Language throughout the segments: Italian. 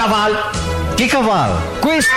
cavallo. Che cavallo? Questo.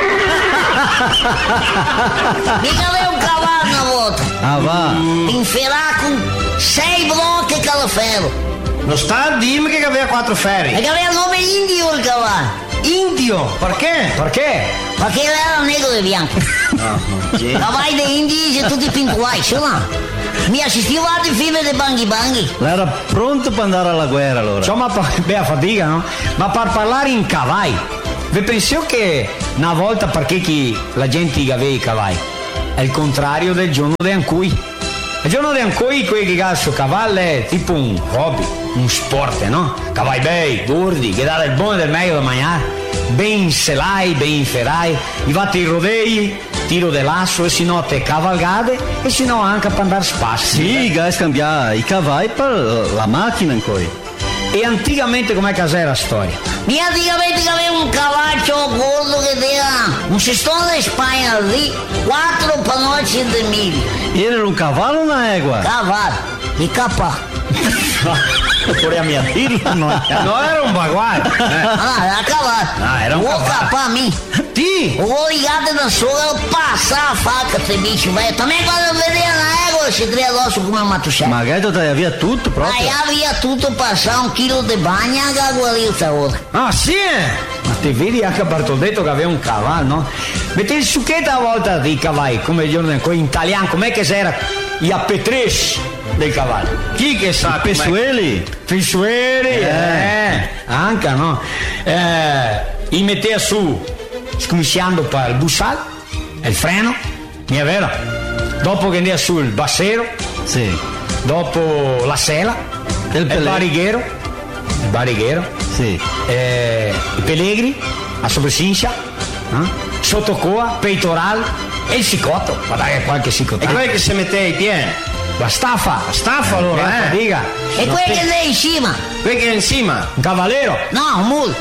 Mica aveva un cavallo una volta. Ah, va. Infilato con 6 blocchi e calaferro. Non sta a dirmi che aveva 4 ferri. E che aveva il nome indio il cavallo. Indio? Perché? Perché? Perché era negro e bianco. Cavalli dei indici e tutti pintuati, insomma. Mi assistiva ai film dei Banghi Banghi. Era pronto per andare alla guerra allora. Insomma, a fatica, no? Ma per parlare in cavalli, vi penso che una volta perché la gente aveva i cavalli? È il contrario del giorno di Ancui. Il giorno di Ancui, quelli che hanno cavallo è tipo un hobby, un sport, no? Cavalli bei, durdi, che dà il buono e del meglio da mangiare. Ben selai, ben ferai, i vatti rodei, tiro dell'asso e si no te cavalgate e si no anche per andare spassi. Sì, guys, scambiare i cavalli per la macchina ancora. E anticamente com'è che era la storia? Io anticamente avevo un cavallo gordo che era un cestone di Spagna lì, 4 pannocci di mili. Era un cavallo o una egua? Cavallo, di capà. Pure a mia dirlo, no? No, era un baguale. Ah, era cavallo. Ah, era un cavallo. Capà mi. Ti? Ho legato da sola, passava a faca, te bicho, velho. Também quando eu vedeva na égua, si crea l'osso come un matuscello. Magari tu tagliavi via tutto proprio. Aí via tutto, passava 1 chilo di bagna e água lì sta ora. Ah, sì? Ma te vedi anche Bartoldetto che aveva un cavallo, no? Mette il succhetto a volta dei cavalli, come il giorno in italiano, com'è che c'era gli appetresci dei cavalli? Chi che sa? Pessueli? Fissueri, anche, no? Li metteva su, scominciando per il bussale, il freno, mi è vero? Dopo che andava sul bassero, Sì. dopo la sela, il barighiero, Sì. i pellegri, la soprassincia, sottocoa, peitoral e il sicotto. Guarda che qualche sicotto. E quello che si mette ai piedi? La staffa allora, diga. E quello che è in cima? Quello che è in cima? Un cavallero. No, un mulo.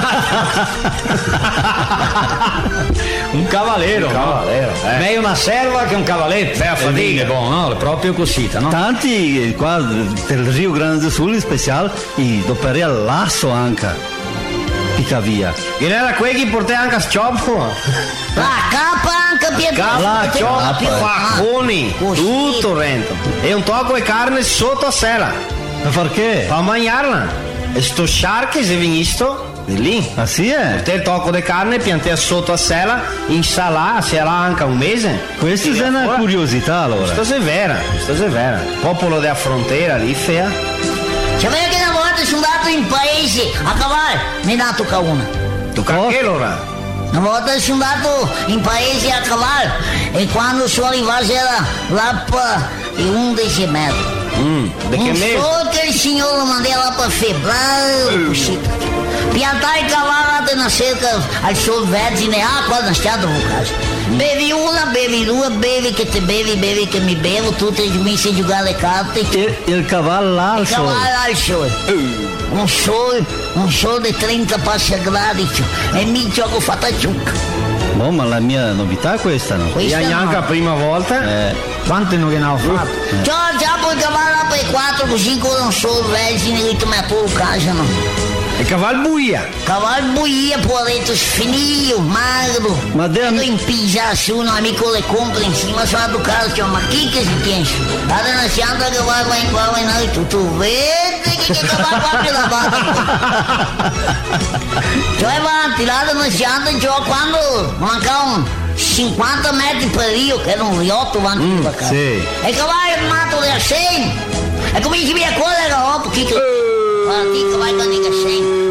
Un cavallero. Meglio una serva che un cavalletto. Beh, a fatica. Buono, no? Proprio così, no? Tanti qua del Rio Grande do Sul in speciale, i doperia l'asso anche. Pica via. E era quello che portava anche a scioppo. La capa anche La più. facconi, tutto rento. E un tocco di carne sotto a sera. Ma perché? Per mangiarla. E sto sciarche se venisto di lì. Ah sì Te il tocco di carne piantea sotto a sera, insalà, sarà anche un mese. Questa è una curiosità allora. Questo è vera. Popolo della frontiera lì, fea. Sapete che una volta sono andato in paese a cavallo, mi ha dato una. Tu che allora? Una volta sono andato in paese a cavallo e quando sono arrivato era là per 11 metri. De che Non mese? so che il signore lo mandava là per febbraio. Piantare il cavallo na cerca al sol vergine, acqua na strada do caso. Bevi una, bevi due, bevi che te bevi che mi bevo, tutte e mi si giocare le carte. Il cavallo là al Il sole. cavallo al sole. Un sole di 30 passi gradi e mi gioco fatta ciucca. Oh, ma la mia novità è questa, no? Questa E anche la no. prima volta? Quante non che ne ho fatto? Già poi il cavallo là per 4 così con un sole vergine che ti metto a casa, no? E cavallo buia. Cavallo buia, poveretto, sfinio, magro. Ma Quando impisa su un amico le compra in cima, sono andato a casa, ma chi che si pensa? Guarda una scianta che va in qua, va in là, tutto vede che cavallo va per la banda. Cioè avanti, là da una scianta, cioè quando mancavano 50 metri per io, che era un riotto avanti per casa. Sì. E il cavallo è armato da 100. E cominci via quella era chi che... Guarda, che vai con dica 100.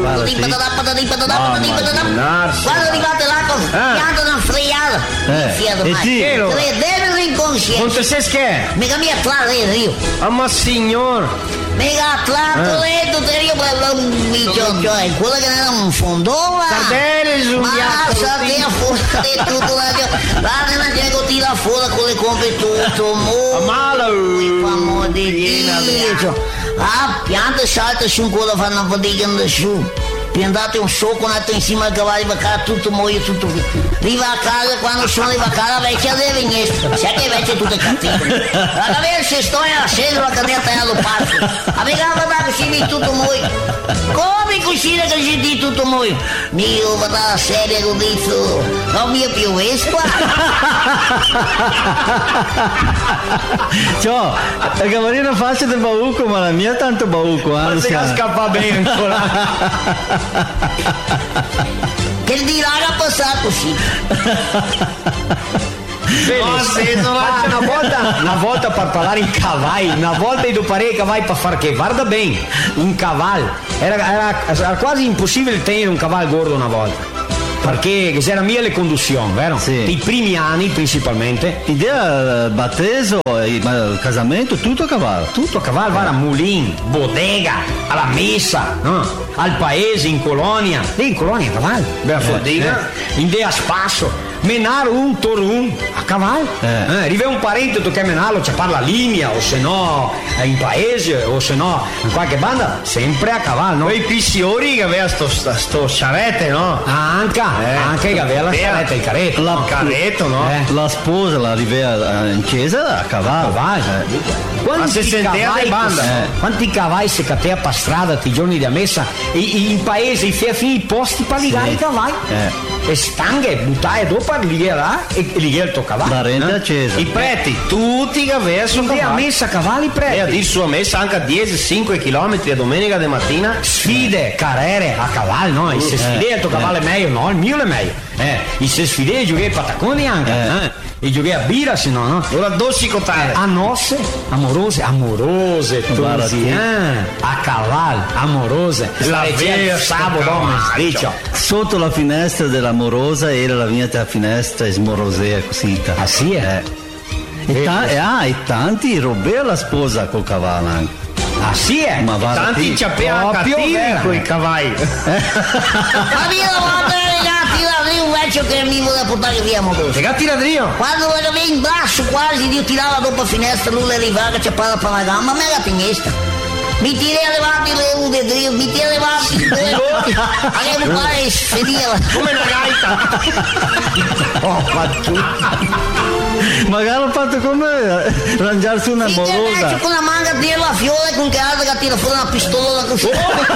Quando arrivate là con pianta da friare, e ti? credere l'inconsciente. Non te sai che? Mica mi attrato io. Ah, ma signor. Mica attrato tutte io per un bicio, cioè quello che era un fondone. Cardelle, Ma sapete fuori tutto la guarda la gente tira fuori con le compre tutto. Mala. Per amor di Dio. Ah, pianta salta su quello fanno una fatica da su. Piantate un socco nato in cima al cavallo, va a tutto muoio, tutto. Arriva a casa, quando sono arriva a casa, vecchia deve niente. Sai che invece tutto è cattivo. La cavera si storia, la sera, la canetta e lo parto. A me la va a tutto muoio. Come cucina che ci di tutto noi? Mio, ma da serie con detto, non mi è più questo. Ciao, la camarina faccia del bauco, ma la mia è tanto bauco, Ma se Luciano. scappa bene ancora. Che dirà che ha passato così? Una volta per parlare in cavalli, una volta io parei i cavalli per far che, guarda bene, un cavallo, era quasi impossibile tenere un cavallo gordo una volta, perché c'era mia le conduzioni, vero? Sì. I primi anni principalmente, Idea, battesimo, il casamento, tutto a cavallo. tutto a cavallo, va a mulin, bodega, alla messa, no? Al paese, in colonia, lì in colonia a cavallo, bodega. in dea spasso. Menare un torun a cavallo, arriva un parente tu che menarlo, c'è parla linea o se no in paese o se no in qualche banda, sempre a cavallo, no? Quei pissiori che aveva sto sciarrete, no? Anche che aveva la scaletta, il caretto. Il carretto, no? La sposa la arriva in chiesa a cavallo. Ma se sentea di banda. Quanti cavalli si catea per strada ti giorni di messa in paese, i posti per ligare i cavalli. E stanghe, buttare dopo lì là e lì il tuo cavallo. La rende accesa. I preti, tutti che aveva sul a cavallo. messa cavalli E a preti. dir sua messa anche a 10-5 km a domenica di mattina. Sfide, carriere a cavallo, no? E se sfide il tuo cavallo è meglio, no? Il mio è meglio. E se sfide giochi a pataconi anche, e giochi a birra, se no, no? Ora dossicotare. A nosse, amorose, Guarda tutti, tu. a cavallo, amorose. La vera sabato, cavallo. Sotto la finestra dell'amorosa era la mia finestra smorosea così. Ah sì, E tanti robea la sposa col cavallo anche. Ah sì, Ma va Tanti c'avevano Proprio cattivi vero. con i cavalli. Ma io guarda ragazzi, io un vecchio che mi vuole portare via motoso. Segatti ladrio. Quando lo avevo in braccio quasi, io tirava dopo la finestra, lui le arrivava che c'è parla per la gamba, ma me la finestra. Mi tirei avanti le ude drio, mi tirei avanti avevo qua e sferiva. Come una gaita. Magari ho fatto come rangiarsi una Mi tirei morosa. con la manga dietro la fiola e con che altro che tira fuori una pistola così.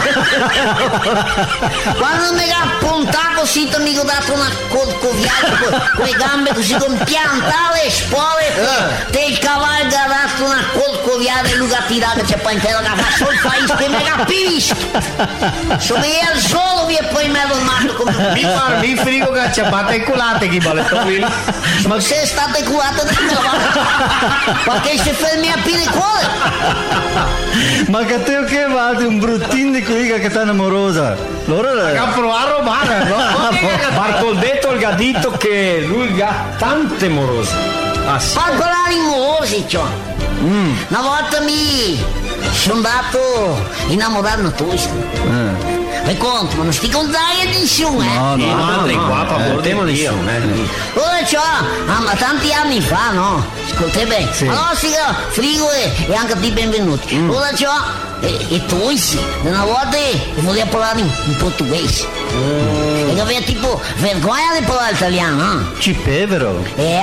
Quando mi ha puntato così, mi ha dato una colcoviata con le gambe così, con piantare le spore, te il cavallo ha dato una colcoviata e lui ha tirato, c'è poi intero che fa solo il paese che mi capisco. Sono io solo e poi me lo mando come Mi frigo che c'è batte e culate chi vuole togliere. ma se state curate da cavallo, perché se fermi a piedi cuore. Ma che te che va un bruttino di qui che sta amorosa. Loro Capro a robare, no? Bartoldetto il gadito che lui ha tante morose. Ah sì. Particolari morosi, cioè. Una volta mi sono andato innamorato tu. Mi conto, ma non sti contare di nessuno, No, Altri qua, per amor di temo Dio. Ora c'ho, ma tanti anni fa, no? Ascolta bene. Sì. Allora sì, frigo e anche a te benvenuti. Ora c'ho, e tu sì, una volta volevo parlare in portoghese. E aveva tipo vergogna di parlare italiano, no? Cipevero.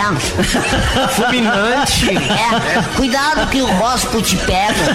Fulminante. Cuidado che o rospo ci perde.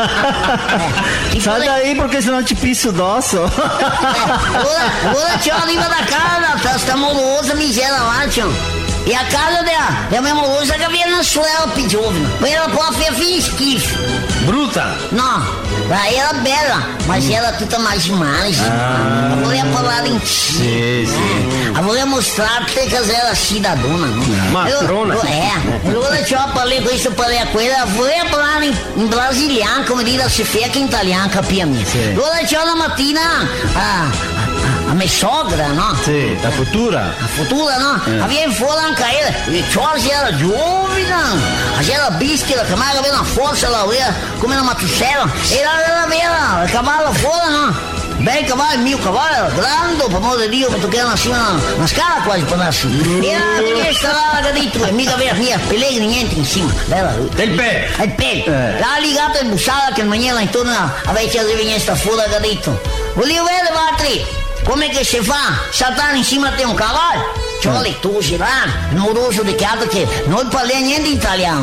Sai daí porque senão ci pisso dosso. Ora c'ho arriva da casa, sta morosa miseria lá, tio. E a casa della minha morosa che viene na sorella più giovane. Ela pode fare schifo. Brutta. No, ela era bela, mas ela tutta mais demais. Eu vou falar em ti. Sì, sì. Eu vou mostrar que ela era cidadona. Matrona. Allora ci ho parlato questo, parlato quella, volevo parlare in brasiliano, come dire, se fica in italiano, capia-me. Sì. Allora c'ho la mattina a mia sogra, no? Sì, la futura. A futura, no? Aveva in fuori anche ela. E Charles era giovane, era bischera, che mai aveva una forza, la aveva come una matuscella. E la aveva il cavallo fuori, no? Bel cavallo, mio cavallo, grande, per amor di Dio, perché era una scala quasi per nascere. E la finestra là, capito? E mica aveva via pellegrini, niente in cima. Bella lui. Del pelo. Il pelo. L'ha legato in bussata che in maniera intorno aveva che venisse fuori, capito? Volevo vedere, Vatri, come che si fa? Saltare in cima a te un cavallo? C'ho le tue là, non uso di chiaro che non parliamo niente in italiano.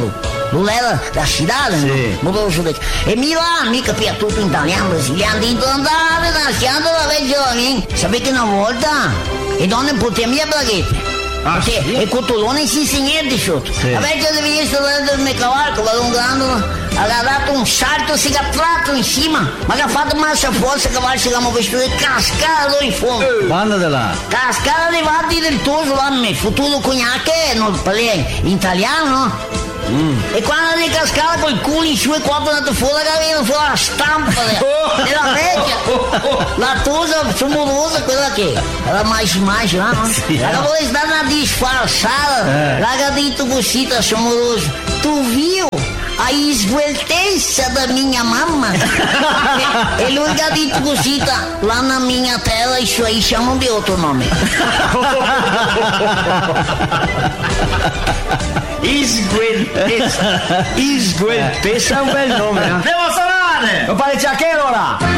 Lela da cidade, Sì. moroso daqui. E mi là, mica per tutto in italiano, brasiliano, di andare lasciando la regione. Sapete una volta, e donne potevano mia braghetta. Perché sì? e cotolone si segnette sotto. Sì. La vecchia di venire del mio cavallo, va allungando, ha dato un salto, si è tratto in cima, ma che ha fatto massa forza, il cavallo si è vestito e cascato in fondo. Banda de lá. Cascata dei vatti del toso là, mio futuro cognac, non parli in italiano, no? E quando è cascata col culo in su e quando è andato fuori la venuto fuori la stampa della vecchia, la tosa sumorosa, quella che era mais, no? La che vuole stare una disfarçada, la che ha detto così, tá sumoroso, tu viu a esguelteza da minha mamma? E lui che ha detto così, tá, lá na minha tela, isso aí chamam de outro nome. Isgueltessa è un bel nome, eh? Devo suonare! Lo pare Giacchero là!